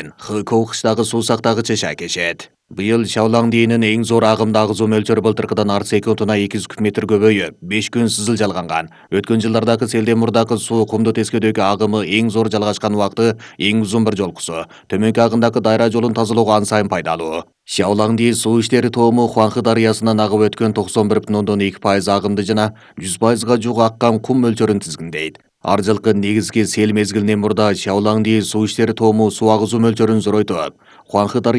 менен Хыкоу кыштагы суу сактагычы шакешет. Быйыл Шаолаң дийнин эң зор агымды агызуу мөлчөрү былтыркыдан артс 2,2 куб метр көбөйүп, 5 күн сызыл жалганган. Өткөн жылдардагы селден мурдагы суу кумду тескөдөгү агымы эң зор жалгашкан убакыты эң узун бир жолкусу. Төмөнкү агымдагы дайра жолун тазалоого ан сайын пайдалуу. Шаолаң ди суу иштери тобу Хуанхэ дарыясынан агып өткөн 91,2% агымды жана 100%га жук аккан кум мөлчөрүн тизгиндейт. Ар жылкы негизги сел мезгилинен мурда Шаолаң ди суу иштери тобу суу агызуу мөлчөрүн зоройтуп, Хуанхэ